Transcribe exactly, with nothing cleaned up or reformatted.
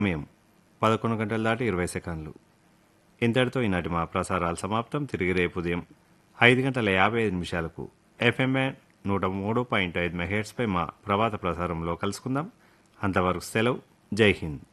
సమయం పదకొండు గంటల దాటి ఇరవై సెకండ్లు. ఇంతటితో ఈనాటి మా ప్రసారాలు సమాప్తం. తిరిగి రేపు ఉదయం ఐదు గంటల యాభై ఐదు నిమిషాలకు ఎఫ్ఎం బ్యాండ్ నూట మూడు పాయింట్ ఐదు మెగాహెర్ట్స్పై మా ప్రభాత ప్రసారంలో కలుసుకుందాం. అంతవరకు సెలవు. జై హింద్.